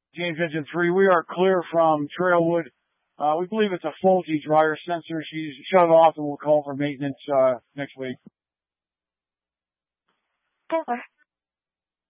James Engine 3, we are clear from Trailwood. We believe it's a faulty dryer sensor. She's shut it off and we'll call for maintenance next week. Over.